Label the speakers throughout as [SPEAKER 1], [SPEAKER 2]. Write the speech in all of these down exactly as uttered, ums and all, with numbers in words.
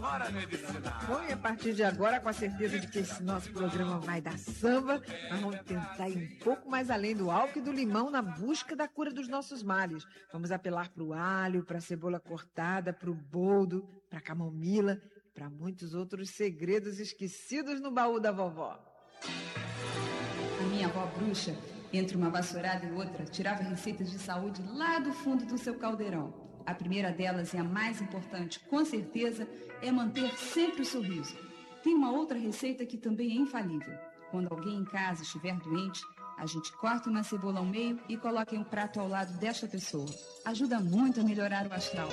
[SPEAKER 1] Bora medicinal.
[SPEAKER 2] Bom, e a partir de agora, com a certeza de que esse nosso programa vai dar samba, nós vamos tentar ir um pouco mais além do álcool e do limão na busca da cura dos nossos males. Vamos apelar para o alho, para a cebola cortada, para o boldo, para a camomila, para muitos outros segredos esquecidos no baú da vovó.
[SPEAKER 3] A minha avó bruxa, entre uma vassourada e outra, tirava receitas de saúde lá do fundo do seu caldeirão. A primeira delas e a mais importante, com certeza, é manter sempre o sorriso. Tem uma outra receita que também é infalível. Quando alguém em casa estiver doente, a gente corta uma cebola ao meio e coloca em um prato ao lado desta pessoa. Ajuda muito a melhorar o astral.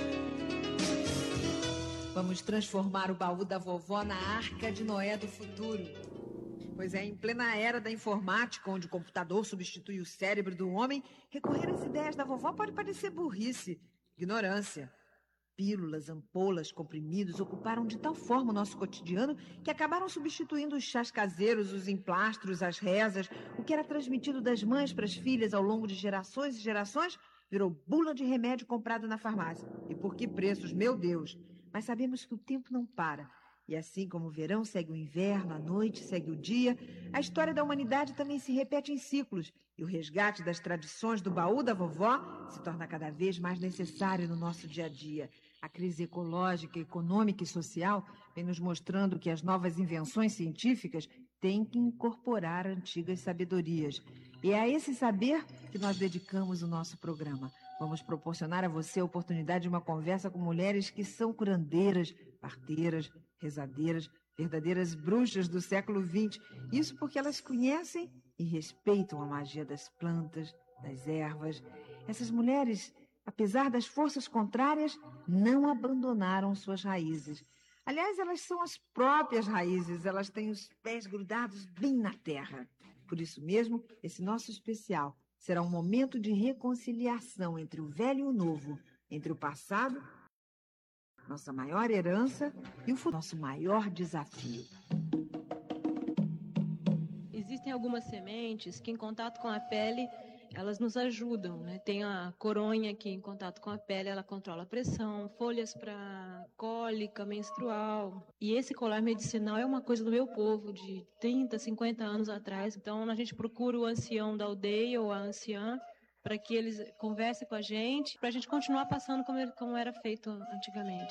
[SPEAKER 2] Vamos transformar o baú da vovó na Arca de Noé do futuro. Pois é, em plena era da informática, onde o computador substitui o cérebro do homem, recorrer às ideias da vovó pode parecer burrice, ignorância. Pílulas, ampolas, comprimidos ocuparam de tal forma o nosso cotidiano que acabaram substituindo os chás caseiros, os emplastros, as rezas. O que era transmitido das mães para as filhas ao longo de gerações e gerações virou bula de remédio comprado na farmácia. E por que preços, meu Deus! Mas sabemos que o tempo não para. E assim como o verão segue o inverno, a noite segue o dia, a história da humanidade também se repete em ciclos. E o resgate das tradições do baú da vovó se torna cada vez mais necessário no nosso dia a dia. A crise ecológica, econômica e social vem nos mostrando que as novas invenções científicas têm que incorporar antigas sabedorias. E é a esse saber que nós dedicamos o nosso programa. Vamos proporcionar a você a oportunidade de uma conversa com mulheres que são curandeiras, parteiras, rezadeiras, verdadeiras bruxas do século vinte. Isso porque elas conhecem e respeitam a magia das plantas, das ervas. Essas mulheres, apesar das forças contrárias, não abandonaram suas raízes. Aliás, elas são as próprias raízes, elas têm os pés grudados bem na terra. Por isso mesmo, esse nosso especial será um momento de reconciliação entre o velho e o novo, entre o passado, nossa maior herança, e o futuro, nosso maior desafio.
[SPEAKER 4] Existem algumas sementes que, em contato com a pele, elas nos ajudam, né? Tem a coronha que, em contato com a pele, ela controla a pressão, folhas para cólica menstrual. E esse colar medicinal é uma coisa do meu povo, de trinta, cinquenta anos atrás. Então, a gente procura o ancião da aldeia ou a anciã para que eles conversem com a gente, para a gente continuar passando como, como era feito antigamente.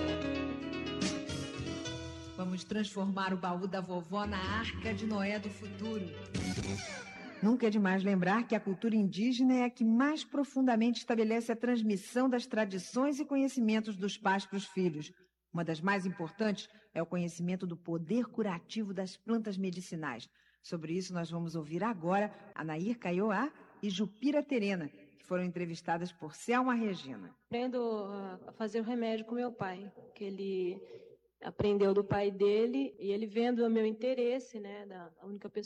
[SPEAKER 2] Vamos transformar o baú da vovó na Arca de Noé do futuro. Nunca é demais lembrar que a cultura indígena é a que mais profundamente estabelece a transmissão das tradições e conhecimentos dos pais para os filhos. Uma das mais importantes é o conhecimento do poder curativo das plantas medicinais. Sobre isso, nós vamos ouvir agora Anair Kaiowá e Jupira Terena, que foram entrevistadas por Selma Regina.
[SPEAKER 4] Aprendo a fazer o remédio com meu pai, que ele aprendeu do pai dele, e ele vendo o meu interesse, né, da única pessoa